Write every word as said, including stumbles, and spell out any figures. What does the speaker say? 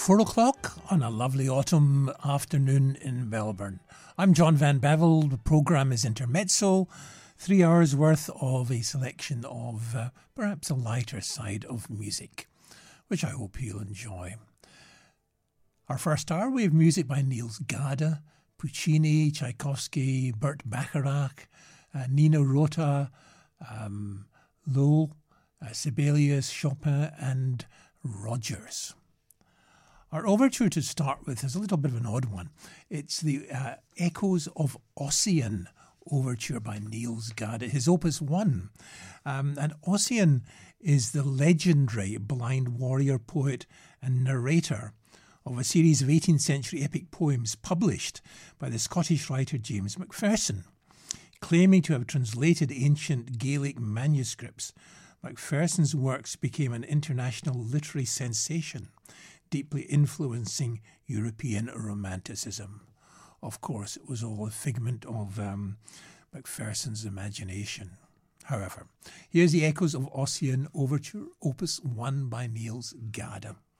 Four o'clock on a lovely autumn afternoon in Melbourne. I'm John Van Bevel. The programme is Intermezzo, three hours worth of a selection of uh, perhaps a lighter side of music, which I hope you'll enjoy. Our first hour, we have music by Niels Gade, Puccini, Tchaikovsky, Burt Bacharach, uh, Nino Rota, um, Lowe, uh, Sibelius, Chopin and Rogers. Our overture to start with is a little bit of an odd one. It's the uh, Echoes of Ossian overture by Niels Gade, his opus one. Um, and Ossian is the legendary blind warrior poet and narrator of a series of eighteenth century epic poems published by the Scottish writer James Macpherson. Claiming to have translated ancient Gaelic manuscripts, Macpherson's works became an international literary sensation, deeply influencing European Romanticism. Of course, it was all a figment of um, Macpherson's imagination. However, here's the Echoes of Ossian Overture, Opus one by Niels Gade.